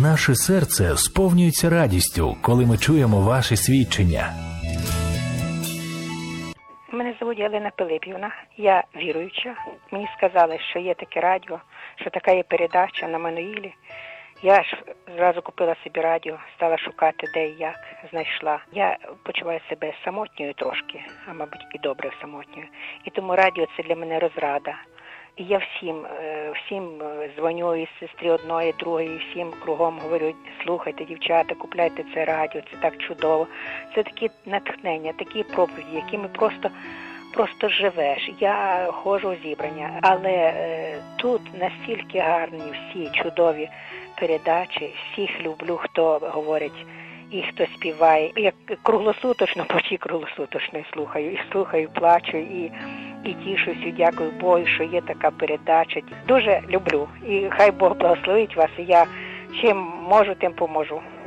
Наше серце сповнюється радістю, коли ми чуємо ваші свідчення. Мене звуть Галина Пилипівна, я віруюча. Мені сказали, що є таке радіо, що така є передача на Мануїлі. Я ж зразу купила собі радіо, стала шукати, де і як, знайшла. Я почуваю себе самотньою трошки, а мабуть і добре самотньою. І тому радіо – це для мене розрада. І я всім дзвоню, і сестрі одної, другої, всім кругом говорю: слухайте, дівчата, купляйте це радіо, це так чудово. Це такі натхнення, такі проповіді, якими просто живеш. Я ходжу у зібрання, але тут настільки гарні всі чудові передачі, всіх люблю, хто говорить і хто співає. Я круглосуточно, почти круглосуточно слухаю, плачу і тішуся, дякую Богу, що є така передача. Дуже люблю. І хай Бог благословить вас, і я чим можу, тим поможу.